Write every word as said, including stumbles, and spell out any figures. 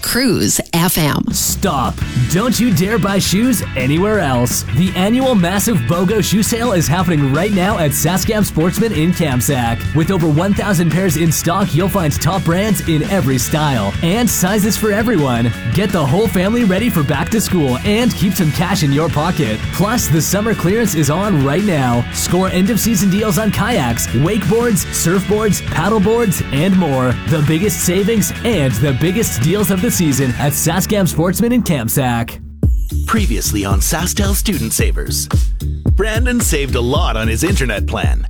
Cruise F M. Stop. Don't you dare buy shoes anywhere else. The annual massive BOGO shoe sale is happening right now at Saskam Sportsman in Kamsack. With over one thousand pairs in stock, you'll find top brands in every style and sizes for everyone. Get the whole family ready for back to school and keep some cash in your pocket. Plus, the summer clearance is on right now. Score end of season deals on kayaks, wakeboards, surfboards, paddleboards, and more. The biggest savings and the biggest deals of the season at Saskam Sportsman in Kamsack. Previously on SaskTel Student Savers. Brandon saved a lot on his internet plan.